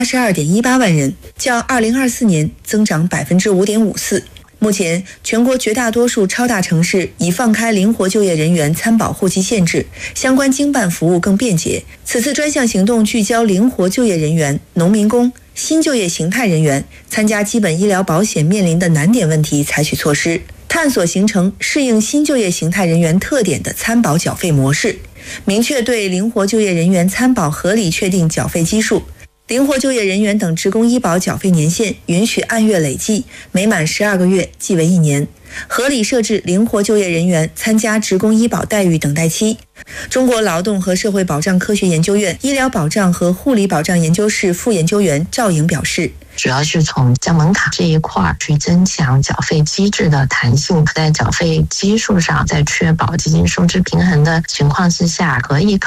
82.18万人，较2024年增长5.54%。目前，全国绝大多数超大城市已放开灵活就业人员参保户籍限制，相关经办服务更便捷。此次专项行动聚焦灵活就业人员、农民工、新就业形态人员参加基本医疗保险面临的难点问题，采取措施，探索形成适应新就业形态人员特点的参保缴费模式，明确对灵活就业人员参保合理确定缴费基数。灵活就业人员等职工医保缴费年限允许按月累计，每满12个月即为1年。合理设置灵活就业人员参加职工医保待遇等待期。中国劳动和社会保障科学研究院医疗保障和护理保障研究室副研究员赵颖表示， 主要是从降门槛这一块去增强缴费机制的弹性，在缴费基数上，在确保基金收支平衡的情况之下，可以